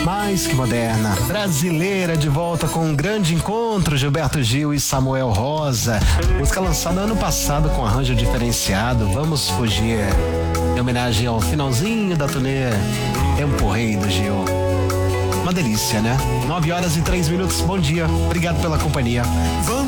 mais que moderna. Brasileira de volta com um grande encontro, Gilberto Gil e Samuel Rosa. Música lançada ano passado com arranjo diferenciado, Vamos Fugir. Em homenagem ao finalzinho da turnê Tempo Rei do Gil. Uma delícia, né? 9 horas e 3 minutos. Bom dia. Obrigado pela companhia. Vamos